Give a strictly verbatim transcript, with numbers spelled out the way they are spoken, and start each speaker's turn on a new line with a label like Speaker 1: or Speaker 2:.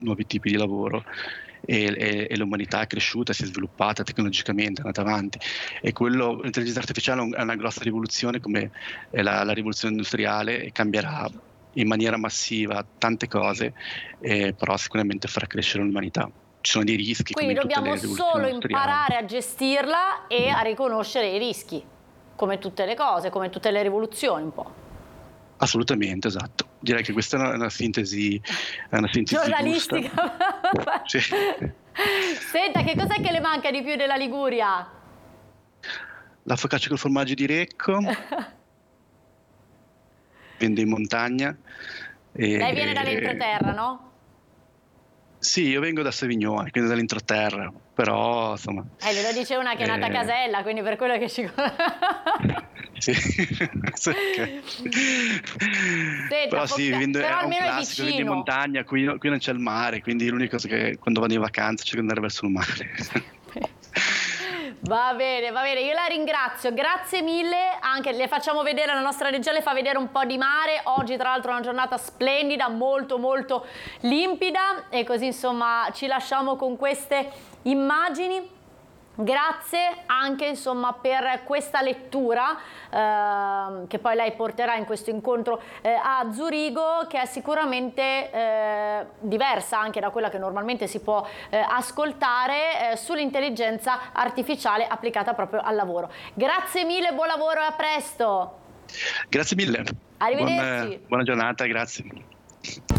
Speaker 1: nuovi tipi di lavoro e, e, e l'umanità è cresciuta, si è sviluppata tecnologicamente, è andata avanti, e quello, l'intelligenza artificiale è una grossa rivoluzione come è la, la rivoluzione industriale, e cambierà in maniera massiva tante cose, eh, però sicuramente farà crescere l'umanità. Ci sono dei rischi, come
Speaker 2: Quindi
Speaker 1: in tutte
Speaker 2: dobbiamo
Speaker 1: le rivoluzioni
Speaker 2: solo
Speaker 1: industriali.
Speaker 2: imparare a gestirla e a riconoscere i rischi, come tutte le cose, come tutte le rivoluzioni un po'.
Speaker 1: Assolutamente, esatto. Direi che questa è una, una sintesi, è una sintesi
Speaker 2: giornalistica.
Speaker 1: Sì.
Speaker 2: Senta, che cos'è che le manca di più della Liguria?
Speaker 1: La focaccia col formaggio di Recco. Vendo in montagna. E,
Speaker 2: Lei viene dall'entroterra, no?
Speaker 1: Sì, io vengo da Savignone, quindi dall'entroterra, però insomma...
Speaker 2: Eh, glielo dice una che è nata
Speaker 1: eh...
Speaker 2: a Casella, quindi per quello che ci...
Speaker 1: Sì, okay.
Speaker 2: Senta,
Speaker 1: però sì, vivendo,
Speaker 2: però
Speaker 1: è un
Speaker 2: almeno
Speaker 1: classico,
Speaker 2: è
Speaker 1: vivendo in
Speaker 2: vicino.
Speaker 1: montagna, qui, qui non c'è il mare, quindi l'unica cosa che quando vado in vacanza cerco di andare verso il mare.
Speaker 2: Va bene, va bene, io la ringrazio, grazie mille, anche le facciamo vedere, la nostra regia le fa vedere un po' di mare, oggi tra l'altro è una giornata splendida, molto molto limpida, e così insomma ci lasciamo con queste immagini. Grazie anche insomma per questa lettura eh, che poi lei porterà in questo incontro eh, a Zurigo, che è sicuramente eh, diversa anche da quella che normalmente si può eh, ascoltare eh, sull'intelligenza artificiale applicata proprio al lavoro. Grazie mille, buon lavoro e a presto.
Speaker 1: Grazie mille.
Speaker 2: Arrivederci.
Speaker 1: Buon, buona giornata, grazie.